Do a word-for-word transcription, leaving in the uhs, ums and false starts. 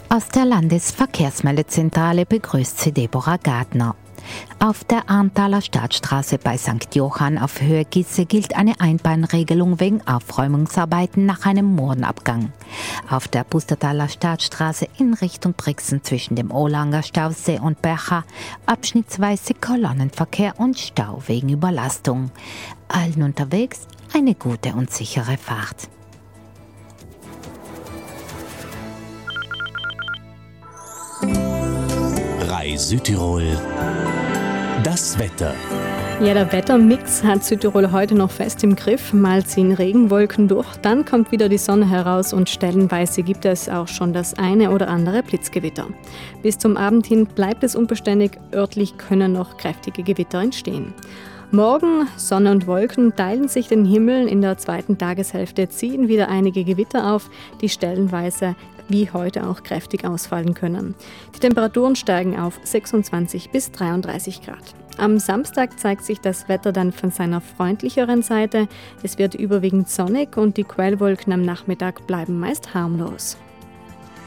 Aus der Landesverkehrsmeldezentrale begrüßt sie Deborah Gardner. Auf der Arntaler Stadtstraße bei Sankt Johann auf Höhe Gisse gilt eine Einbahnregelung wegen Aufräumungsarbeiten nach einem Moorenabgang. Auf der Pustertaler Stadtstraße in Richtung Brixen zwischen dem Olanger Stausee und Bercha abschnittsweise Kolonnenverkehr und Stau wegen Überlastung. Allen unterwegs eine gute und sichere Fahrt. Reis Südtirol. Das Wetter. Ja, der Wettermix hat Südtirol heute noch fest im Griff. Mal ziehen Regenwolken durch, dann kommt wieder die Sonne heraus und stellenweise gibt es auch schon das eine oder andere Blitzgewitter. Bis zum Abend hin bleibt es unbeständig, örtlich können noch kräftige Gewitter entstehen. Morgen Sonne und Wolken teilen sich den Himmel. In der zweiten Tageshälfte ziehen wieder einige Gewitter auf, die stellenweise wie heute auch kräftig ausfallen können. Die Temperaturen steigen auf sechsundzwanzig bis dreiunddreißig Grad. Am Samstag zeigt sich das Wetter dann von seiner freundlicheren Seite. Es wird überwiegend sonnig und die Quellwolken am Nachmittag bleiben meist harmlos.